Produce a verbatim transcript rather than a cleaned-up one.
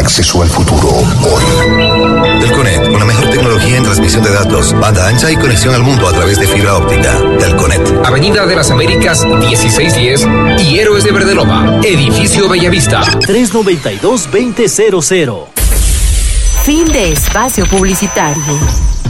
acceso al futuro hoy. Telconet, con la mejor tecnología en transmisión de datos, banda ancha y conexión al mundo a través de fibra óptica. Telconet. Avenida de las Américas dieciséis diez y Héroes de Verdeloma, Edificio Bellavista. tres noventa y dos, veinte cero cero. Fin de espacio publicitario.